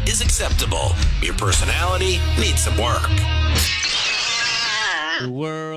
is acceptable. Your personality needs some work. The world